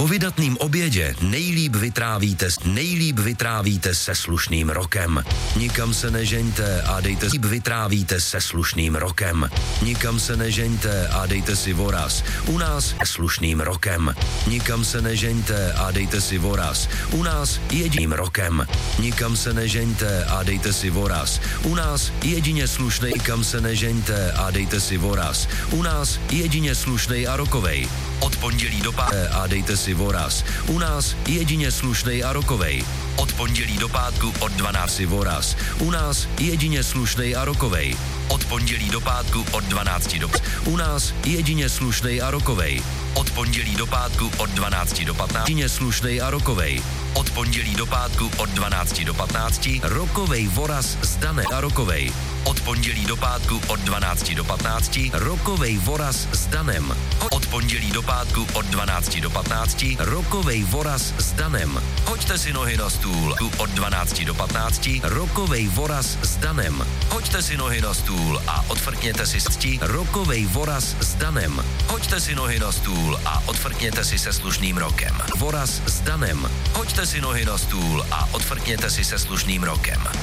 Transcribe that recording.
Po vydatným obědě nejlíp vytrávíte se slušným rokem. Nikam se nežeňte a vytrávíte se slušným rokem. Nikam se nežeňte a dejte si voraz. U nás slušným rokem. Nikam se nežeňte a dejte si voraz. U nás jediným rokem. Nikam se nežeňte a dejte si voraz. U nás jedině slušnej. Nikam se nežeňte a dejte si voraz. U nás jedině slušnej a rokovej. Od pondělí do pátku a dejte si voraz. U nás jedině slušnej a rokovej. Od pondělí do pátku od 12 si voraz. U nás jedině slušnej a rokovej. Od pondělí do pátku od 12 do... U nás jedině slušnej a rokovej. Od pondělí do pátku od 12 do 15. Jedině slušnej a rokovej. Od pondělí do pátku od 12 do 15. Rokovej voraz z Danem a rokovej. Od pondělí do pátku od 12 do 15. Rokovej voraz s Danem. Od pondělí do pátku od 12 do 15. Rokovej voraz s Danem. Hoďte si nohy na stůl. Od 12 do 15. Rokovej voraz s Danem. Hoďte si nohy na stůl a odfrkněte si cti. Rokovej voraz s Danem. Hoďte si nohy na stůl a odfrkněte si se slušným rokem. Voraz s Danem. Hoďte si nohy na stůl a odfrkněte si se slušným rokem.